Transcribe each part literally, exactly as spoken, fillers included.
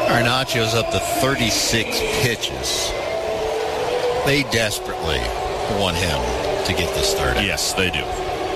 Marinacio's up to thirty-six pitches. They desperately want him to get this started. Yes, they do.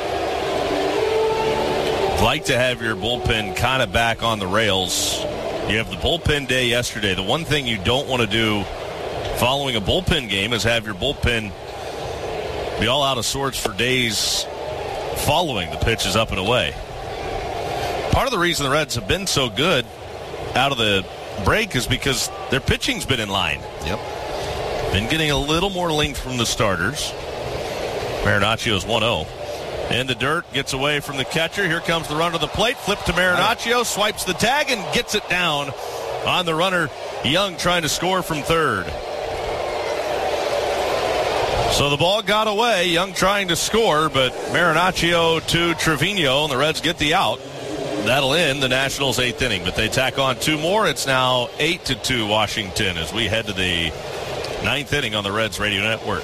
Like to have your bullpen kind of back on the rails. You have the bullpen day yesterday. The one thing you don't want to do following a bullpen game is have your bullpen be all out of sorts for days following the pitches up and away. Part of the reason the Reds have been so good out of the break is because their pitching's been in line. Yep. Been getting a little more length from the starters. Marinacio's one oh. In the dirt, gets away from the catcher. Here comes the run to the plate. Flip to Marinaccio, swipes the tag, and gets it down on the runner. Young trying to score from third. So the ball got away. Young trying to score, but Marinaccio to Trevino, and the Reds get the out. That'll end the Nationals' eighth inning, but they tack on two more. It's now eight to two Washington as we head to the ninth inning on the Reds Radio Network.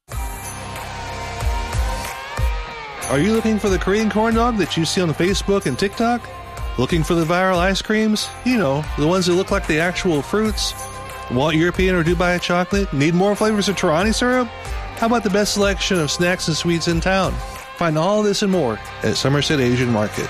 Are you looking for the Korean corn dog that you see on Facebook and TikTok? Looking for the viral ice creams? You know, the ones that look like the actual fruits? Want European or Dubai chocolate? Need more flavors of Torani syrup? How about the best selection of snacks and sweets in town? Find all this and more at Somerset Asian Market.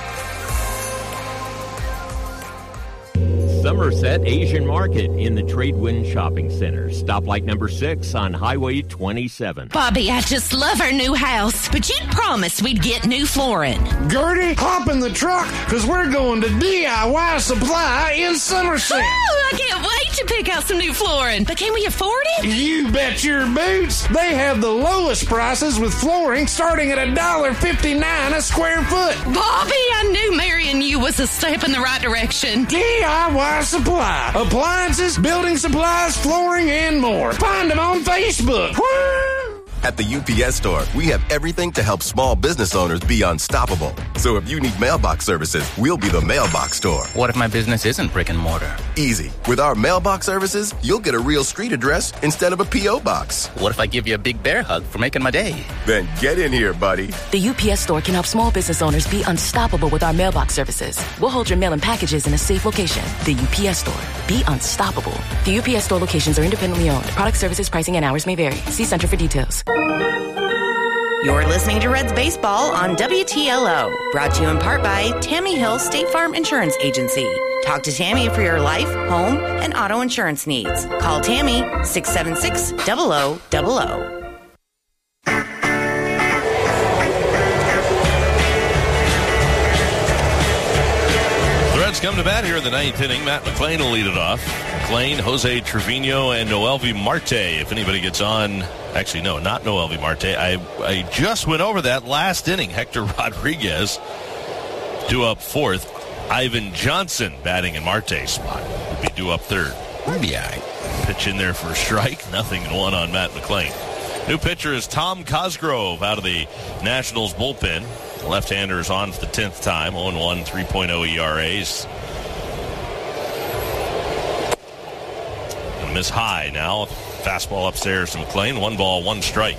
Somerset Asian Market in the Tradewind Shopping Center. Stoplight number six on Highway twenty-seven. Bobby, I just love our new house, but you promised we'd get new flooring. Gertie, hop in the truck, because we're going to D I Y Supply in Somerset. Oh, I can't wait to pick out some new flooring. But can we afford it? You bet your boots. They have the lowest prices with flooring starting at one dollar fifty-nine a square foot. Bobby, I knew marrying you was a step in the right direction. D I Y Supply. Appliances, building supplies, flooring, and more. Find them on Facebook. Woo! At the U P S Store, we have everything to help small business owners be unstoppable. So if you need mailbox services, we'll be the mailbox store. What if my business isn't brick and mortar? Easy. With our mailbox services, you'll get a real street address instead of a P O box. What if I give you a big bear hug for making my day? Then get in here, buddy. The U P S Store can help small business owners be unstoppable with our mailbox services. We'll hold your mail and packages in a safe location. The U P S Store. Be unstoppable. The U P S Store locations are independently owned. Product services, pricing, and hours may vary. See Center for details. You're listening to Reds Baseball on W T L O. Brought to you in part by Tammy Hill State Farm Insurance Agency. Talk to Tammy for your life, home, and auto insurance needs. Call Tammy six seven six, zero zero zero zero. Come to bat here in the ninth inning. Matt McClain will lead it off. McClain, Jose Trevino, and Noelvi Marte. If anybody gets on, actually, no, not Noelvi Marte. I, I just went over that last inning. Hector Rodriguez due up fourth. Ivan Johnson batting in Marte's spot. Would be due up third. Yeah. Pitch in there for a strike. Nothing in one on Matt McClain. New pitcher is Tom Cosgrove out of the Nationals bullpen. Left-hander is on for the tenth time. oh and one, three point oh E R As. Gonna miss high now. Fastball upstairs to McClain. One ball, one strike.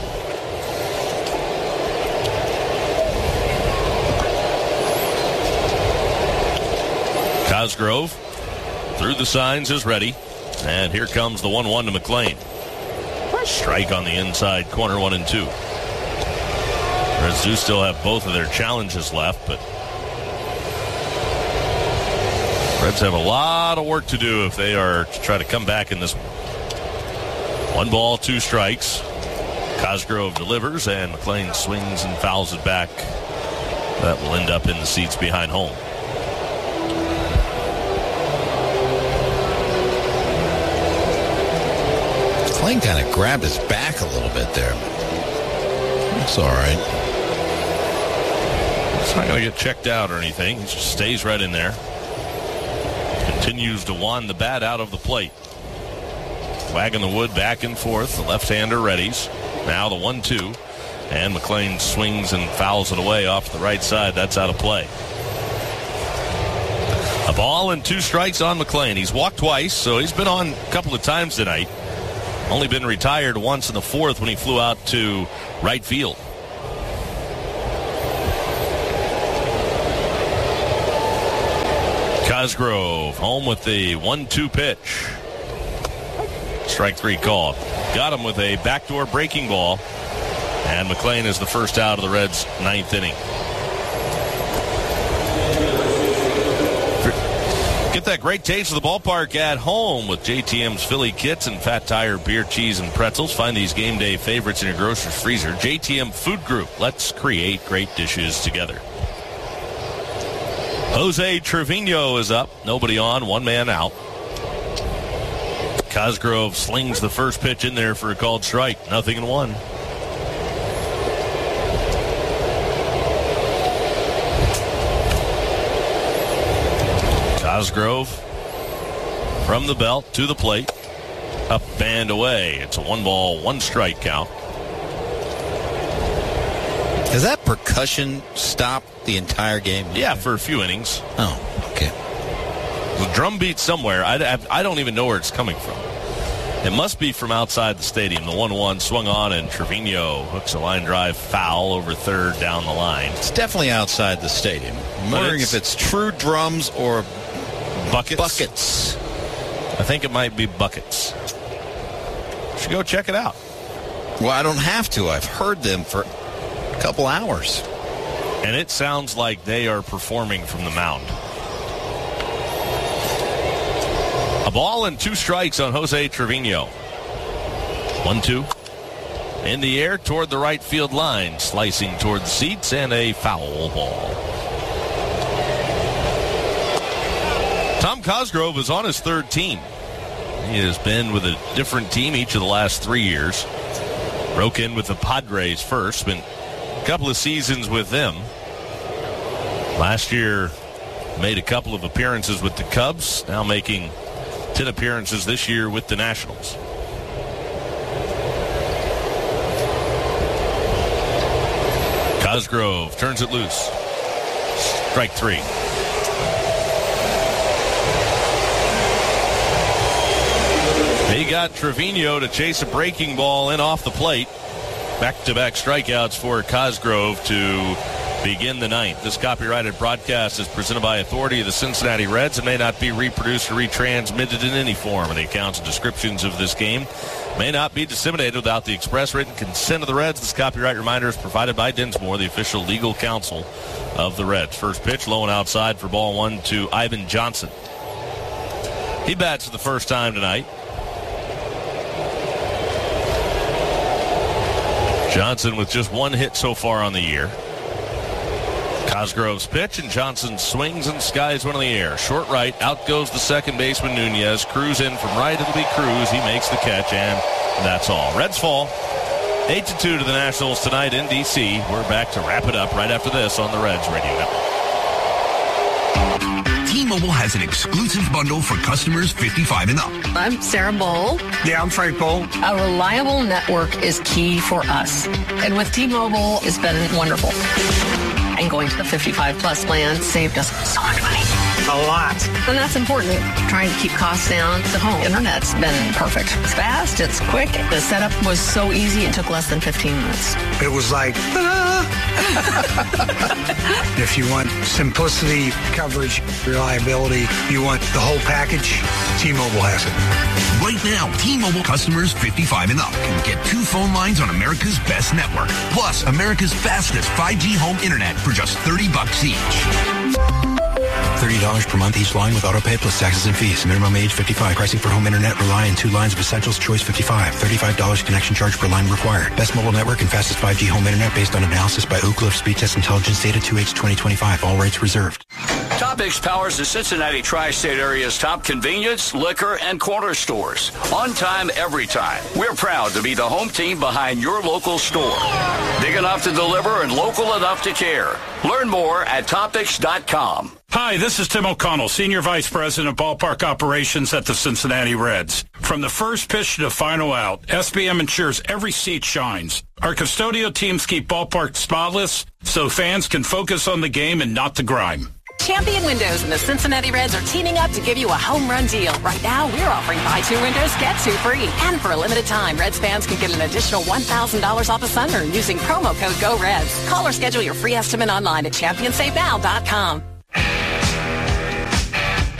Cosgrove through the signs is ready. And here comes the one one to McClain. Strike on the inside corner, one and two. Reds do still have both of their challenges left, but Reds have a lot of work to do if they are to try to come back in this one. One ball, two strikes. Cosgrove delivers, and McClain swings and fouls it back. That will end up in the seats behind home. McClain kind of grabbed his back a little bit there. It's all right. It's not going to get checked out or anything. He just stays right in there. Continues to wand the bat out of the plate. Wagging the wood back and forth. The left-hander readies. Now the one two. And McClain swings and fouls it away off the right side. That's out of play. A ball and two strikes on McClain. He's walked twice, so he's been on a couple of times tonight. Only been retired once in the fourth when he flew out to right field. Cosgrove home with the one two pitch. Strike three called. Got him with a backdoor breaking ball. And McLean is the first out of the Reds' ninth inning. Get that great taste of the ballpark at home with J T M's Philly Kits and Fat Tire beer, cheese, and pretzels. Find these game day favorites in your grocer's freezer. J T M Food Group. Let's create great dishes together. Jose Trevino is up. Nobody on. One man out. Cosgrove slings the first pitch in there for a called strike. Nothing in one. Cosgrove from the belt to the plate. Up and away. It's a one ball, one strike count. Has that percussion stopped the entire game? Yeah, for a few innings. Oh, okay. The drum beat somewhere. I, I don't even know where it's coming from. It must be from outside the stadium. The one one swung on, and Trevino hooks a line drive foul over third down the line. It's definitely outside the stadium. I'm wondering it's, if it's true drums or buckets. Buckets. I think it might be buckets. Should go check it out. Well, I don't have to. I've heard them for a couple hours. And it sounds like they are performing from the mound. A ball and two strikes on Jose Trevino. One, two. In the air toward the right field line. Slicing toward the seats and a foul ball. Tom Cosgrove is on his third team. He has been with a different team each of the last three years. Broke in with the Padres first. Spent a couple of seasons with them. Last year made a couple of appearances with the Cubs. Now making ten appearances this year with the Nationals. Cosgrove turns it loose. Strike three. He got Trevino to chase a breaking ball in off the plate. Back-to-back strikeouts for Cosgrove to begin the ninth. This copyrighted broadcast is presented by authority of the Cincinnati Reds and may not be reproduced or retransmitted in any form. And the accounts and descriptions of this game may not be disseminated without the express written consent of the Reds. This copyright reminder is provided by Dinsmore, the official legal counsel of the Reds. First pitch, low and outside for ball one to Ivan Johnson. He bats for the first time tonight. Johnson with just one hit so far on the year. Cosgrove's pitch, and Johnson swings and skies one in the air. Short right, out goes the second baseman Nunez. Cruz in from right, it'll be Cruz. He makes the catch, and that's all. Reds fall eight to two to the Nationals tonight in D C. We're back to wrap it up right after this on the Reds Radio Network. T-Mobile has an exclusive bundle for customers fifty-five and up. I'm Sarah Bowl. Yeah, I'm Frank Bowl. A reliable network is key for us. And with T-Mobile, it's been wonderful. And going to the fifty-five plus plan saved us so much money. A lot. And that's important. Trying to keep costs down. The home internet's been perfect. It's fast. It's quick. The setup was so easy. It took less than fifteen minutes. It was like, ah. If you want simplicity, coverage, reliability, you want the whole package, T-Mobile has it. Right now, T-Mobile customers fifty-five and up can get two phone lines on America's best network, plus America's fastest five G home internet for just thirty bucks each. thirty dollars per month each line with auto pay plus taxes and fees. Minimum age fifty-five. Pricing for home internet rely on two lines of Essentials Choice fifty-five. thirty-five dollars connection charge per line required. Best mobile network and fastest five G home internet based on analysis by Ookla of Speed Test Intelligence Data two H twenty twenty-five. All rates reserved. Topics powers the Cincinnati tri-state area's top convenience, liquor, and corner stores. On time, every time. We're proud to be the home team behind your local store. Big enough to deliver and local enough to care. Learn more at topics dot com. Hi, this is Tim O'Connell, Senior Vice President of Ballpark Operations at the Cincinnati Reds. From the first pitch to the final out, S B M ensures every seat shines. Our custodial teams keep ballpark spotless so fans can focus on the game and not the grime. Champion Windows and the Cincinnati Reds are teaming up to give you a home run deal. Right now, we're offering buy two windows, get two free. And for a limited time, Reds fans can get an additional one thousand dollars off a sunroom using promo code GOREDS. Call or schedule your free estimate online at champion save now dot com.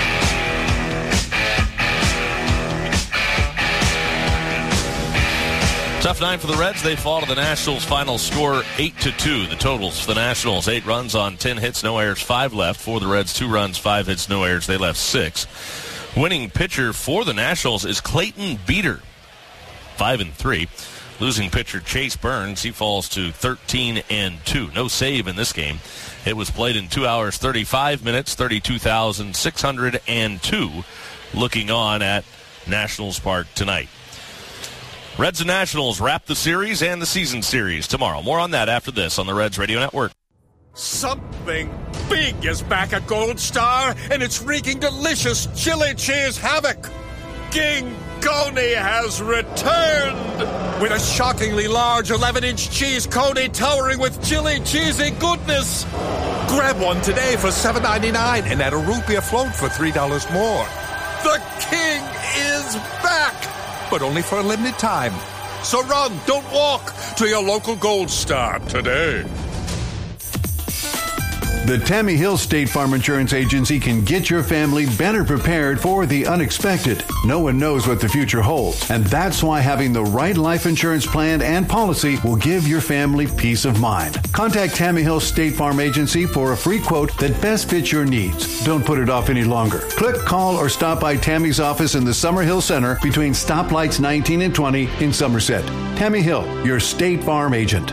Tough night for the Reds. They fall to the Nationals. Final score eight to two. The totals for the Nationals: eight runs on ten hits, no errors, five left. For the Reds, two runs, five hits, no errors. They left six. Winning pitcher for the Nationals is Clayton Beeter, five and three. Losing pitcher Chase Burns, he falls to thirteen and two. No save in this game. It was played in two hours, thirty-five minutes, thirty-two thousand six hundred two. Looking on at Nationals Park tonight. Reds and Nationals wrap the series and the season series tomorrow. More on that after this on the Reds Radio Network. Something big is back at Gold Star, and it's wreaking delicious chili cheese havoc. King Coney has returned with a shockingly large eleven-inch cheese coney towering with chili cheesy goodness. Grab one today for seven ninety-nine and add a root beer float for three dollars more. The king is back, but only for a limited time. So run, don't walk, to your local Gold Star today. The Tammy Hill State Farm Insurance Agency can get your family better prepared for the unexpected. No one knows what the future holds, and that's why having the right life insurance plan and policy will give your family peace of mind. Contact Tammy Hill State Farm Agency for a free quote that best fits your needs. Don't put it off any longer. Click, call, or stop by Tammy's office in the Summerhill Center between stoplights nineteen and twenty in Somerset. Tammy Hill, your State Farm agent.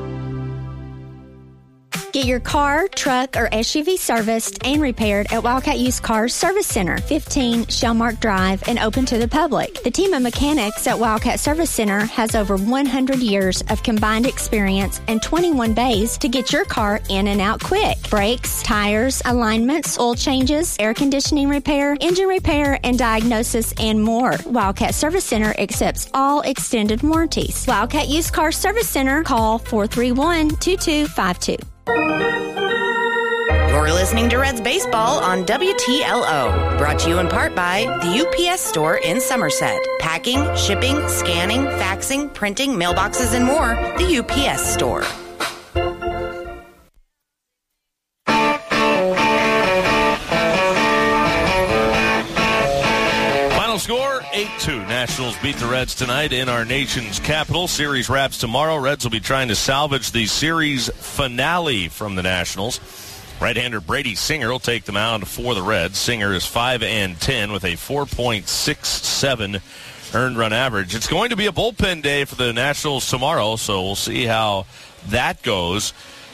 Get your car, truck, or S U V serviced and repaired at Wildcat Used Cars Service Center, fifteen Shellmark Drive, and open to the public. The team of mechanics at Wildcat Service Center has over one hundred years of combined experience and twenty-one bays to get your car in and out quick. Brakes, tires, alignments, oil changes, air conditioning repair, engine repair, and diagnosis, and more. Wildcat Service Center accepts all extended warranties. Wildcat Used Cars Service Center, call four three one, two two five two. You're listening to Reds Baseball on W T L O. Brought to you in part by the U P S Store in Somerset. Packing, shipping, scanning, faxing, printing, mailboxes, and more. The U P S Store. Final score, eight two. Nationals beat the Reds tonight in our nation's capital. Series wraps tomorrow. Reds will be trying to salvage the series finale from the Nationals. Right-hander Brady Singer will take the mound for the Reds. Singer is five and ten with a four point six seven earned run average. It's going to be a bullpen day for the Nationals tomorrow, so we'll see how that goes.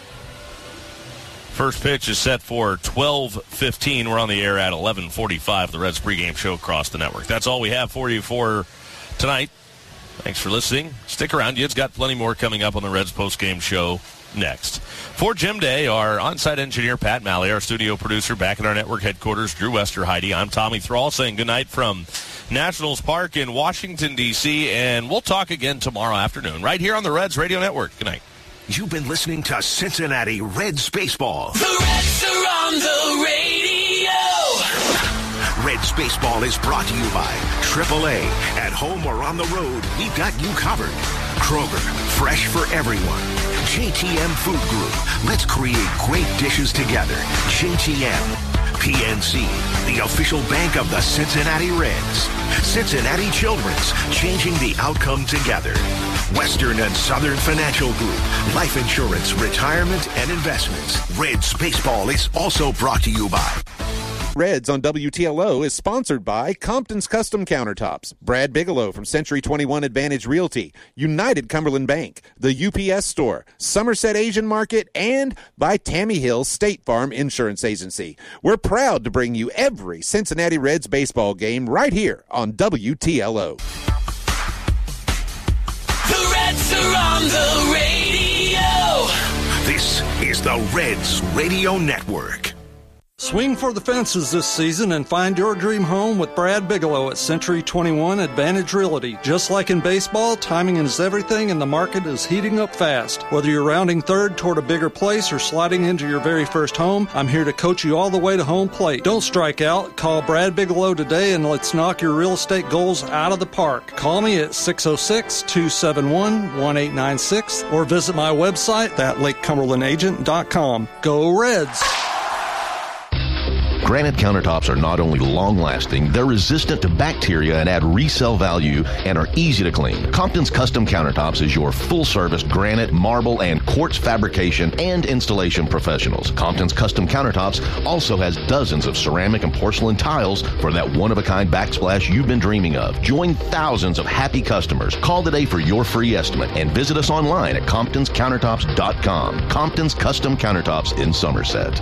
First pitch is set for twelve fifteen. We're on the air at eleven forty-five. The Reds pregame show across the network. That's all we have for you for tonight. Thanks for listening. Stick around. You've got plenty more coming up on the Reds postgame show next. For Jim Day, our on-site engineer, Pat Malley, our studio producer back at our network headquarters, Drew Westerheide. I'm Tommy Thrall saying goodnight from Nationals Park in Washington, D C, and we'll talk again tomorrow afternoon right here on the Reds Radio Network. Good night. You've been listening to Cincinnati Reds Baseball. The Reds are on the radio. Reds Baseball is brought to you by triple A. At home or on the road, we've got you covered. Kroger, fresh for everyone. J T M Food Group. Let's create great dishes together. J T M. P N C, the official bank of the Cincinnati Reds. Cincinnati Children's, changing the outcome together. Western and Southern Financial Group, life insurance, retirement, and investments. Reds Baseball is also brought to you by Reds on W T L O is sponsored by Compton's Custom Countertops, Brad Bigelow from Century twenty-one Advantage Realty, United Cumberland Bank, the U P S Store, Somerset Asian Market, and by Tammy Hill State Farm Insurance Agency. We're proud to bring you every Cincinnati Reds baseball game right here on W T L O. The Reds are on the radio. This is the Reds Radio Network. Swing for the fences this season and find your dream home with Brad Bigelow at Century twenty-one Advantage Realty. Just like in baseball, timing is everything and the market is heating up fast. Whether you're rounding third toward a bigger place or sliding into your very first home, I'm here to coach you all the way to home plate. Don't strike out. Call Brad Bigelow today and let's knock your real estate goals out of the park. Call me at six oh six, two seven one, one eight nine six or visit my website at lake cumberland agent dot com. Go Reds! Granite countertops are not only long-lasting, they're resistant to bacteria and add resale value and are easy to clean. Compton's Custom Countertops is your full-service granite, marble, and quartz fabrication and installation professionals. Compton's Custom Countertops also has dozens of ceramic and porcelain tiles for that one-of-a-kind backsplash you've been dreaming of. Join thousands of happy customers. Call today for your free estimate and visit us online at comptons countertops dot com. Compton's Custom Countertops in Somerset.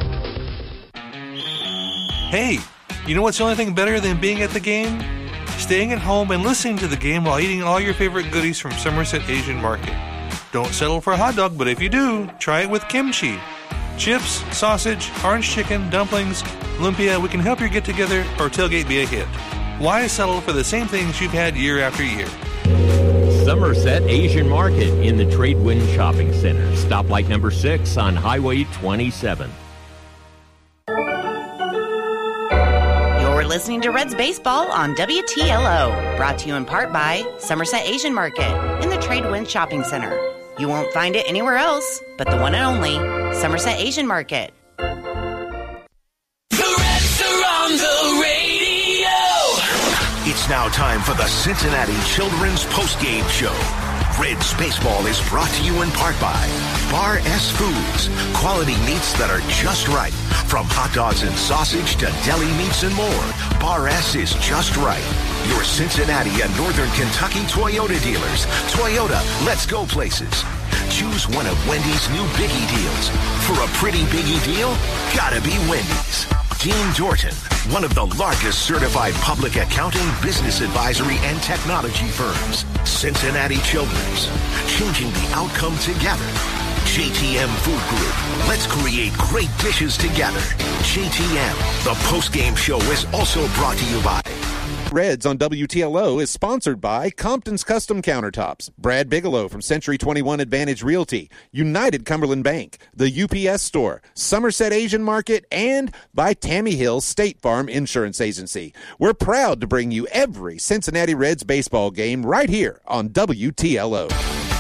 Hey, you know what's the only thing better than being at the game? Staying at home and listening to the game while eating all your favorite goodies from Somerset Asian Market. Don't settle for a hot dog, but if you do, try it with kimchi. Chips, sausage, orange chicken, dumplings, lumpia, we can help your get-together or tailgate be a hit. Why settle for the same things you've had year after year? Somerset Asian Market in the Tradewind Shopping Center. Stoplight number six on Highway twenty-seven. You're listening to Reds Baseball on W T L O. Brought to you in part by Somerset Asian Market in the Tradewind Shopping Center. You won't find it anywhere else but the one and only Somerset Asian Market. The Reds are on the radio. It's now time for the Cincinnati Children's Postgame Show. Reds Baseball is brought to you in part by Bar S Foods. Quality meats that are just right. From hot dogs and sausage to deli meats and more, Bar S is just right. Your Cincinnati and Northern Kentucky Toyota dealers. Toyota, let's go places. Choose one of Wendy's new Biggie deals. For a pretty Biggie deal, gotta be Wendy's. Dean Dorton, one of the largest certified public accounting, business advisory, and technology firms. Cincinnati Children's, changing the outcome together. J T M Food Group, let's create great dishes together. J T M, the postgame show is also brought to you by Reds on W T L O is sponsored by Compton's Custom Countertops, Brad Bigelow from Century twenty-one Advantage Realty, United Cumberland Bank, the U P S Store, Somerset Asian Market, and by Tammy Hill State Farm Insurance Agency. We're proud to bring you every Cincinnati Reds baseball game right here on W T L O.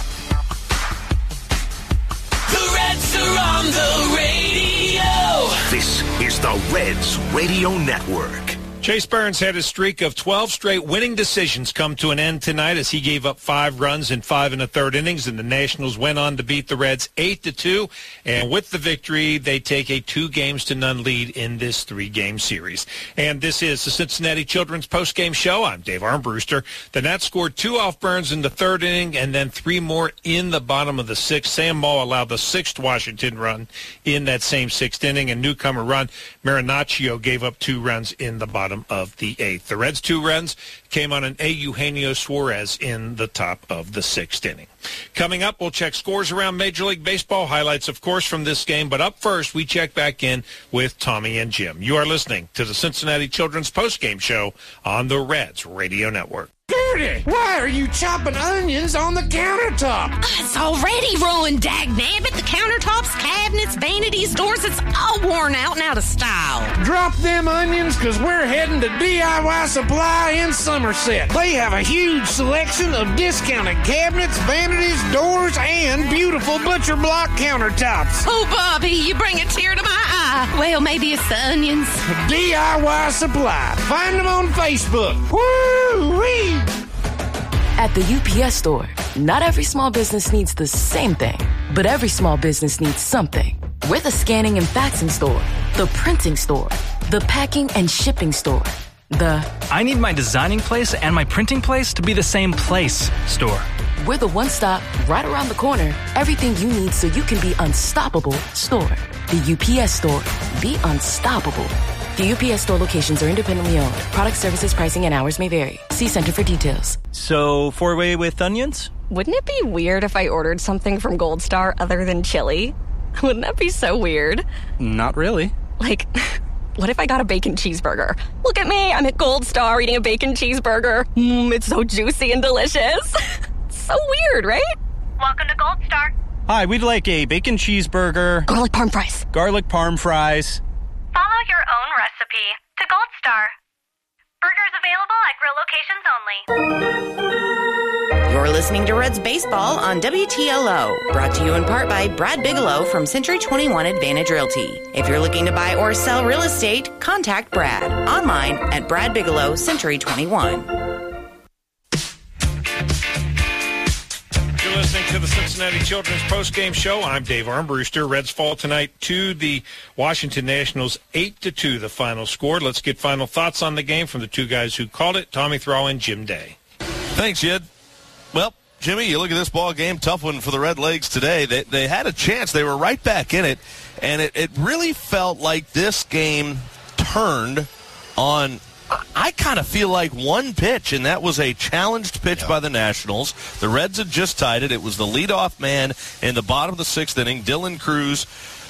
The Reds are on the radio. This is the Reds Radio Network. Chase Burns had a streak of twelve straight winning decisions come to an end tonight as he gave up five runs in five and a third innings, and the Nationals went on to beat the Reds eight to two. And with the victory, they take a two games to none lead in this three-game series. And this is the Cincinnati Children's postgame show. I'm Dave Armbruster. The Nats scored two off Burns in the third inning and then three more in the bottom of the sixth. Sam Moe allowed the sixth Washington run in that same sixth inning, and newcomer run Marinaccio gave up two runs in the bottom of the eighth. The Reds' two runs came on an A. Eugenio Suarez in the top of the sixth inning. Coming up, we'll check scores around Major League Baseball, highlights, of course, from this game. But up first, we check back in with Tommy and Jim. You are listening to the Cincinnati Children's postgame show on the Reds Radio Network. Gertie, why are you chopping onions on the countertop? It's already ruined, dagnabbit. The countertops, cabinets, vanities, doors, it's all worn out and out of style. Drop them onions, because we're heading to D I Y Supply in Somerset. They have a huge selection of discounted cabinets, vanities, doors, and beautiful butcher block countertops. Oh, Bobby, you bring a tear to my eye. Well, maybe it's the onions. D I Y Supply. Find them on Facebook. Woo-wee! At the U P S Store, not every small business needs the same thing, but every small business needs something. We're the scanning and faxing store, the printing store, the packing and shipping store, the I need my designing place and my printing place to be the same place store. We're the one-stop, right around the corner, everything you need so you can be unstoppable store. The U P S Store. Be unstoppable. The U P S Store locations are independently owned. Product, services, pricing, and hours may vary. See Center for details. So, four-way with onions? Wouldn't it be weird if I ordered something from Gold Star other than chili? Wouldn't that be so weird? Not really. Like, what if I got a bacon cheeseburger? Look at me, I'm at Gold Star eating a bacon cheeseburger. Mmm, it's so juicy and delicious. So weird, right? Welcome to Gold Star. Hi, we'd like a bacon cheeseburger. Garlic parm fries. Garlic parm fries. Follow your own recipe to Gold Star. Burgers available at grill locations only. You're You're listening to Reds Baseball on W T L O, brought to you in part by Brad Bigelow from Century twenty-one Advantage Realty. If you're looking to buy or sell real estate, contact Brad online at Brad Bigelow Century twenty-one. You're listening to the Cincinnati Children's Postgame Show. I'm Dave Armbruster. Reds fall tonight to the Washington Nationals, eight to two, the final score. Let's get final thoughts on the game from the two guys who called it, Tommy Thrall and Jim Day. Thanks, Yid. Well, Jimmy, you look at this ball game, tough one for the Red Legs today. They they had a chance. They were right back in it, and it, it really felt like this game turned on, I kind of feel like one pitch, and that was a challenged pitch yeah. by the Nationals. The Reds had just tied it. It was the leadoff man in the bottom of the sixth inning. Dylan Cruz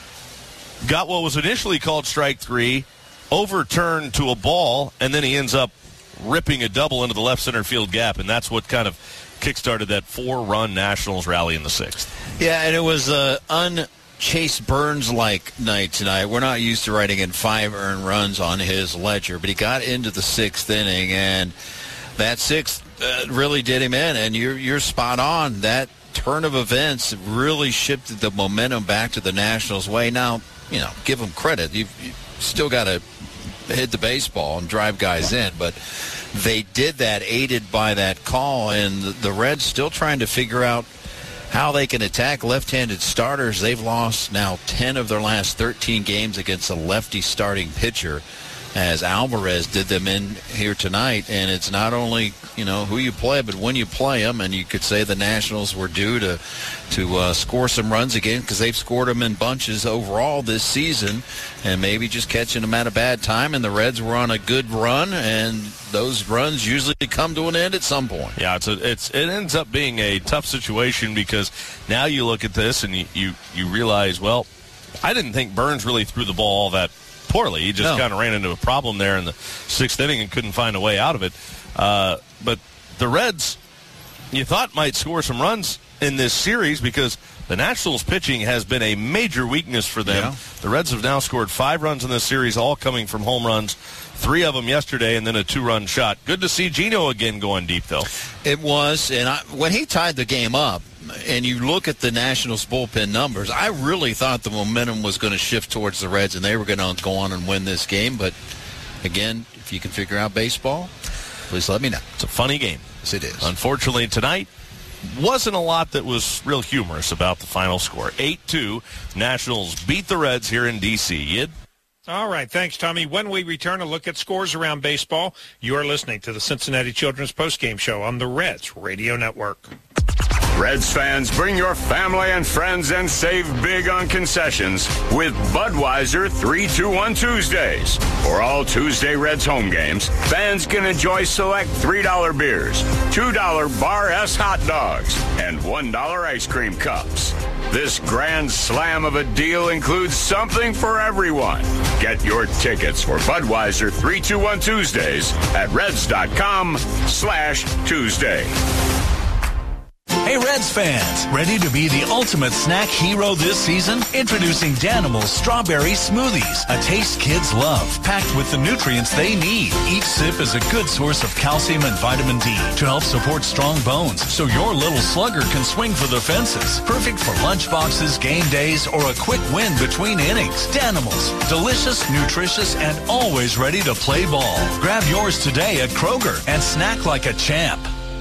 got what was initially called strike three, overturned to a ball, and then he ends up ripping a double into the left center field gap, and that's what kind of kickstarted that four-run Nationals rally in the sixth. Yeah, and it was an un-Chase Burns-like night tonight. We're not used to writing in five earned runs on his ledger, but he got into the sixth inning, and that sixth uh, really did him in, and you're, you're spot on. That turn of events really shifted the momentum back to the Nationals' way. Now, you know, give them credit. You've, you've still got to hit the baseball and drive guys in, but they did that aided by that call, and the Reds still trying to figure out how they can attack left-handed starters. They've lost now ten of their last thirteen games against a lefty starting pitcher, as Alvarez did them in here tonight. And it's not only, you know, who you play, but when you play them. And you could say the Nationals were due to to uh, score some runs again, because they've scored them in bunches overall this season, and maybe just catching them at a bad time. And the Reds were on a good run, and those runs usually come to an end at some point. Yeah, it's a, it's it ends up being a tough situation, because now you look at this and you you, you realize, well, I didn't think Burns really threw the ball all that poorly. He just no. kind of ran into a problem there in the sixth inning and couldn't find a way out of it. Uh, but the Reds, you thought, might score some runs in this series, because the Nationals' pitching has been a major weakness for them. Yeah. The Reds have now scored five runs in this series, all coming from home runs, three of them yesterday, and then a two-run shot. Good to see Gino again going deep, though. It was, and I, when he tied the game up, and you look at the Nationals' bullpen numbers, I really thought the momentum was going to shift towards the Reds, and they were going to go on and win this game. But, again, if you can figure out baseball, please let me know. It's a funny game. Yes, it is. Unfortunately, tonight wasn't a lot that was real humorous about the final score. eight two, Nationals beat the Reds here in D C. Yid? All right, thanks, Tommy. When we return to look at scores around baseball, you're listening to the Cincinnati Children's Postgame Show on the Reds Radio Network. Reds fans, bring your family and friends and save big on concessions with Budweiser three two one Tuesdays. For all Tuesday Reds home games, fans can enjoy select three dollar beers, two dollar Bar S hot dogs, and one dollar ice cream cups. This grand slam of a deal includes something for everyone. Get your tickets for Budweiser three two one Tuesdays at reds.com slash Tuesday. Hey Reds fans, ready to be the ultimate snack hero this season? Introducing Danimals Strawberry Smoothies, a taste kids love, packed with the nutrients they need. Each sip is a good source of calcium and vitamin D to help support strong bones, so your little slugger can swing for the fences. Perfect for lunch boxes, game days, or a quick win between innings. Danimals, delicious, nutritious, and always ready to play ball. Grab yours today at Kroger and snack like a champ.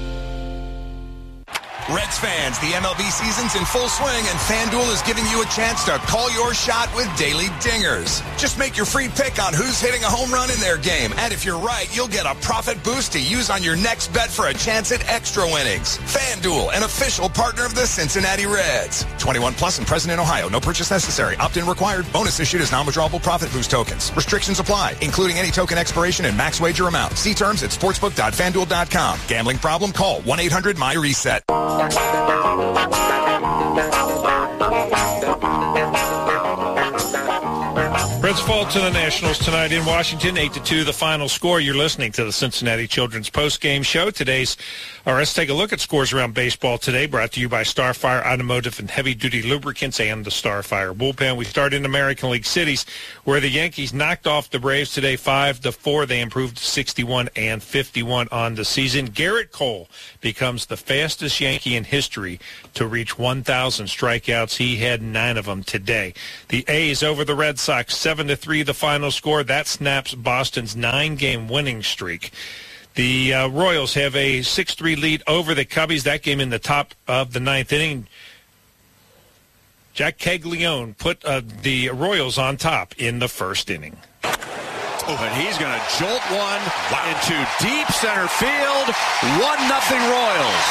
Reds fans, the M L B season's in full swing, and FanDuel is giving you a chance to call your shot with daily dingers. Just make your free pick on who's hitting a home run in their game, and if you're right, you'll get a profit boost to use on your next bet for a chance at extra winnings. FanDuel, an official partner of the Cincinnati Reds. twenty-one plus and present in Ohio. No purchase necessary. Opt-in required. Bonus issued as non-withdrawable profit boost tokens. Restrictions apply, including any token expiration and max wager amount. See terms at sportsbook dot fan duel dot com. Gambling problem? Call one eight hundred my reset. Reds fall to the Nationals tonight in Washington, eight to two, the final score. You're listening to the Cincinnati Children's Post-Game Show. Today's, or let's take a look at scores around baseball today, brought to you by Starfire Automotive and Heavy Duty Lubricants and the Starfire Bullpen. We start in American League cities, where the Yankees knocked off the Braves today five to four. They improved to sixty-one and fifty-one on the season. Garrett Cole becomes the fastest Yankee in history to reach one thousand strikeouts. He had nine of them today. The A's over the Red Sox, seven to three, the final score. That snaps Boston's nine-game winning streak. The uh, Royals have a six three lead over the Cubbies. That game in the top of the ninth inning. Jack Caglione put uh, the Royals on top in the first inning. Oh, and he's going to jolt one wow. into deep center field. one nothing Royals.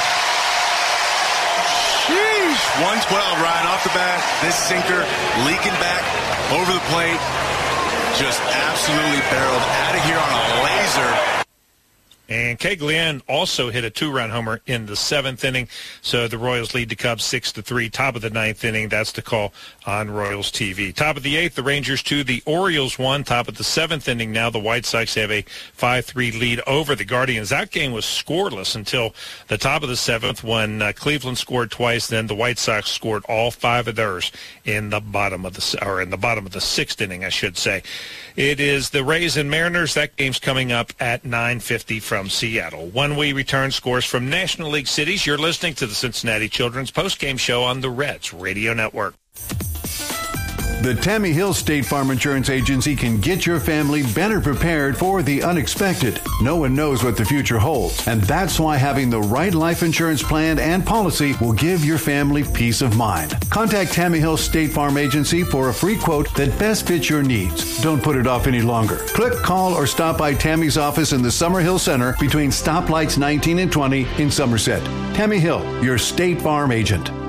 Sheesh. one twelve right off the bat. This sinker leaking back over the plate. Just absolutely barreled out of here on a laser. And Caglione also hit a two-run homer in the seventh inning. So the Royals lead the Cubs six to three. Top of the ninth inning. That's the call on Royals T V. Top of the eighth, the Rangers two, the Orioles one. Top of the seventh inning now, the White Sox have a five three lead over the Guardians. That game was scoreless until the top of the seventh when uh, Cleveland scored twice. Then the White Sox scored all five of theirs in the bottom of the or in the bottom of the sixth inning, I should say. It is the Rays and Mariners. That game's coming up at nine fifty from Seattle. When we return, scores from National League cities. You're listening to the Cincinnati Children's Post-Game Show on the Reds Radio Network. The Tammy Hill State Farm Insurance Agency can get your family better prepared for the unexpected. No one knows what the future holds, and that's why having the right life insurance plan and policy will give your family peace of mind. Contact Tammy Hill State Farm Agency for a free quote that best fits your needs. Don't put it off any longer. Click, call, or stop by Tammy's office in the Summerhill Center between stoplights nineteen and twenty in Somerset. Tammy Hill, your State Farm agent.